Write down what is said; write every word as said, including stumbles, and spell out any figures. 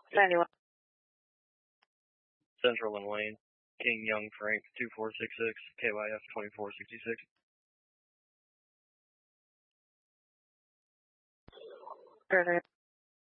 ninety-one. Central and Wayne. King Young Frank two four six six, K Y F twenty-four sixty-six. Perfect.